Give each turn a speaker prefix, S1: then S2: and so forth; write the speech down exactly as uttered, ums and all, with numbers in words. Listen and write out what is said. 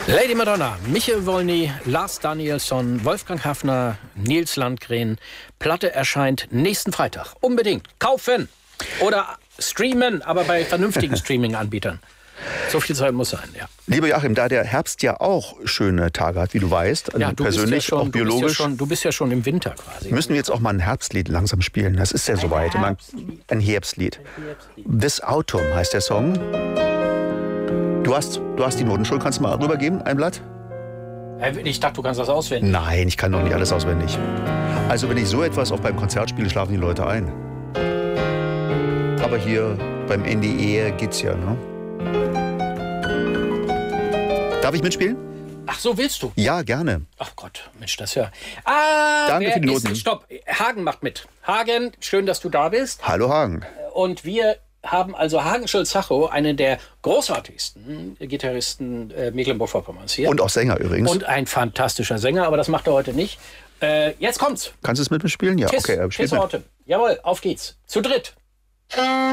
S1: Lady Madonna, Michael Wolny, Lars Danielsson, Wolfgang Hafner, Nils Landgren. Platte erscheint nächsten Freitag. Unbedingt kaufen oder streamen, aber bei vernünftigen Streaming-Anbietern. So viel Zeit muss sein, ja.
S2: Lieber Joachim, da der Herbst ja auch schöne Tage hat, wie du weißt,
S1: ja, du
S2: persönlich,
S1: bist ja schon,
S2: auch biologisch,
S1: du bist, ja schon, du bist ja schon im Winter quasi.
S2: müssen wir jetzt auch mal ein Herbstlied langsam spielen. Das ist ja soweit. Ein Herbstlied. Ein Herbstlied. This Autumn heißt der Song. Du hast, du hast die Notenschuld, kannst du mal rübergeben, ein Blatt?
S1: Ich dachte, du kannst das auswendig.
S2: Nein, ich kann doch nicht alles auswendig. Also wenn ich so etwas auch beim Konzert spiele, schlafen die Leute ein. Aber hier beim N D E geht's ja, ne? Darf ich mitspielen?
S1: Ach so, willst du?
S2: Ja, gerne.
S1: Ach Gott, Mensch, das ja... Ah,
S2: Danke für die Noten.
S1: Ist, stopp, Hagen macht mit. Hagen, schön, dass du da bist.
S2: Hallo Hagen.
S1: Und wir haben also Hagen Schulz-Zachow, einen der großartigsten Gitarristen äh, Mecklenburg-Vorpommerns hier.
S2: Und auch Sänger übrigens.
S1: Und ein fantastischer Sänger, aber das macht er heute nicht. Äh, jetzt kommt's.
S2: Kannst du es mit mir spielen? Ja,
S1: Kiss,
S2: okay.
S1: Kiss Autumn. Jawohl, auf geht's. Zu dritt.